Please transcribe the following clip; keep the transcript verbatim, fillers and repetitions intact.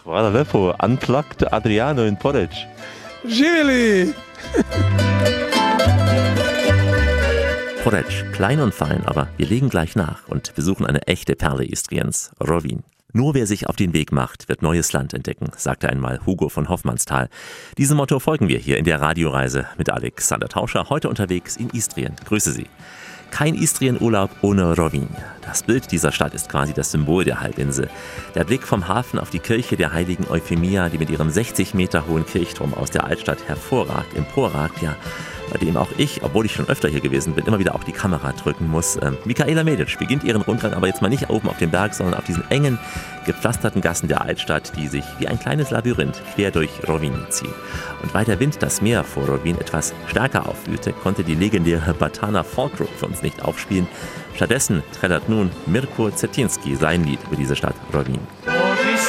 Hvala lepo, Unplugged Adriano in Poreč. Živeli! Poreč, klein und fein, aber wir legen gleich nach und besuchen eine echte Perle Istriens, Rovinj. Nur wer sich auf den Weg macht, wird neues Land entdecken, sagte einmal Hugo von Hoffmannsthal. Diesem Motto folgen wir hier in der Radioreise mit Alexander Tauscher, heute unterwegs in Istrien. Grüße Sie. Kein Istrienurlaub ohne Rovinj. Das Bild dieser Stadt ist quasi das Symbol der Halbinsel. Der Blick vom Hafen auf die Kirche der heiligen Euphemia, die mit ihrem sechzig Meter hohen Kirchturm aus der Altstadt hervorragt, emporragt, ja, bei dem auch ich, obwohl ich schon öfter hier gewesen bin, immer wieder auch die Kamera drücken muss. Ähm, Michaela Medic beginnt ihren Rundgang aber jetzt mal nicht oben auf dem Berg, sondern auf diesen engen, gepflasterten Gassen der Altstadt, die sich wie ein kleines Labyrinth quer durch Rovinj ziehen. Und weil der Wind das Meer vor Rovinj etwas stärker aufwühlte, konnte die legendäre Batana Folk Group für uns nicht aufspielen. Stattdessen trällert nun Mirko Cetinski sein Lied über diese Stadt Rovinj.